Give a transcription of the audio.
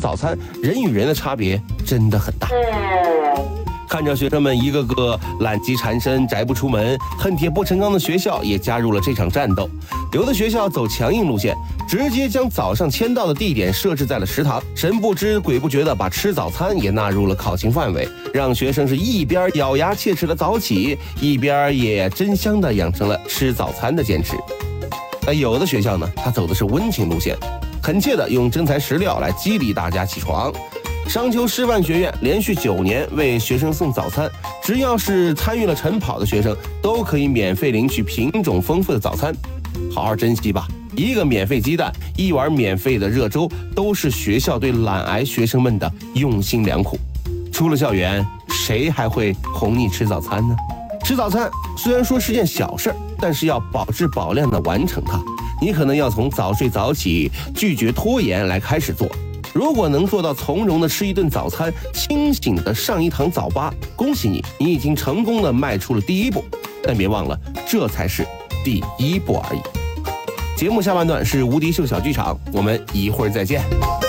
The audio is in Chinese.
早餐，人与人的差别真的很大。看着学生们一个个懒鸡缠身、宅不出门、恨铁不成钢的学校也加入了这场战斗。有的学校走强硬路线，直接将早上签到的地点设置在了食堂，神不知鬼不觉的把吃早餐也纳入了考勤范围，让学生是一边咬牙切齿的早起，一边也真香的养成了吃早餐的坚持。有的学校呢，他走的是温情路线，恳切的用真材实料来激励大家起床。商丘师范学院连续9年为学生送早餐，只要是参与了晨跑的学生，都可以免费领取品种丰富的早餐。好好珍惜吧，一个免费鸡蛋，一碗免费的热粥，都是学校对懒癌学生们的用心良苦。出了校园，谁还会哄你吃早餐呢？吃早餐虽然说是件小事儿，但是要保质保量的完成它，你可能要从早睡早起、拒绝拖延来开始做。如果能做到从容的吃一顿早餐，清醒的上一堂早八，恭喜你，你已经成功的迈出了第一步。但别忘了，这才是第一步而已。节目下半段是无敌秀小剧场，我们一会儿再见。